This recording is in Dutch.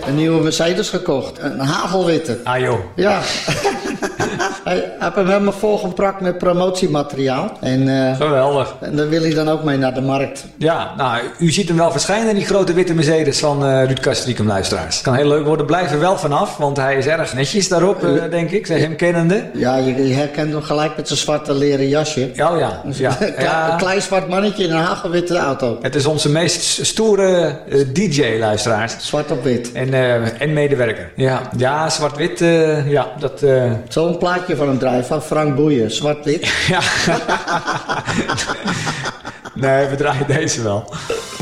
een nieuwe Mercedes gekocht. Een hagelwitte. Ah joh. Ja. Hij heeft hem helemaal volgeprakt met promotiemateriaal. En, Geweldig. En daar wil hij dan ook mee naar de markt. Ja, nou, u ziet hem wel verschijnen, die grote witte Mercedes van Ruud Castricum, luisteraars. Kan heel leuk worden. Blijf er wel vanaf, want hij is erg netjes daarop, denk ik. Zeg hem kennende. Ja, je herkent hem gelijk met zijn zwarte leren jasje. Oh ja. Een klein zwart mannetje in een hagelwitte auto. Het is onze meest stoere DJ, luisteraars. Zwart op wit. En medewerker. Ja, zwart-wit, dat... Zo'n plaatje van hem draaien, van Frank Boeien, zwart-wit. Ja. Nee, we draaien deze wel.